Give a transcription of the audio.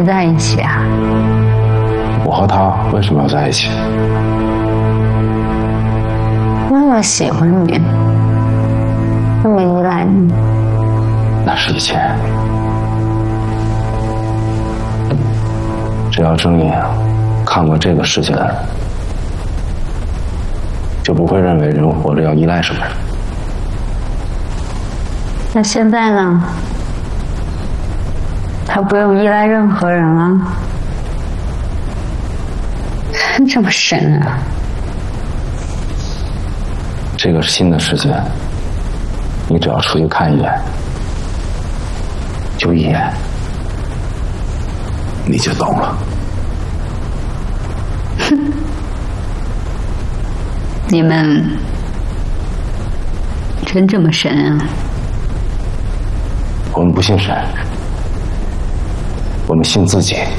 在一起啊？ 我和他为什么要在一起？ 那么喜欢你，那么依赖你。 那是以前。只要睁眼看过这个世界的人，就不会认为人活着要依赖什么人。 那现在呢？他不用依赖任何人了，这么神啊！ 这个新的世界，你只要出去看一眼，就一眼，你就懂了。 你们真这么神啊？ 我们不信神，我们信自己。